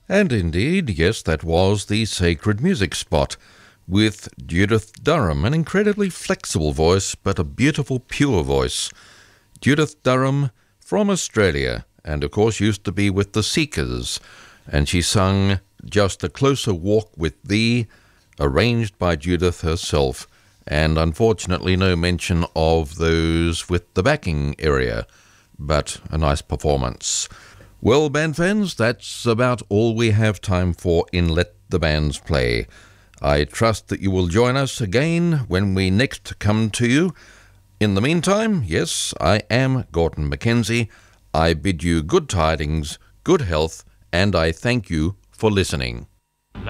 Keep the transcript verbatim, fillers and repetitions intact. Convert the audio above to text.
And indeed, yes, that was the Sacred Music Spot with Judith Durham, an incredibly flexible voice, but a beautiful, pure voice. Judith Durham from Australia, and of course used to be with the Seekers, and she sung Just a Closer Walk with Thee, arranged by Judith herself, and unfortunately no mention of those with the backing area, but a nice performance. Well, band fans, that's about all we have time for in Let the Bands Play. I trust that you will join us again when we next come to you. In the meantime, yes, I am Gordon Mackenzie. I bid you good tidings, good health, and I thank you for listening.